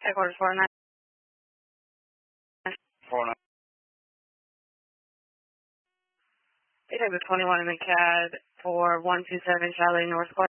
Headquarters 49. 49. They took the 21 in the CAD for 127 Charlie North Court.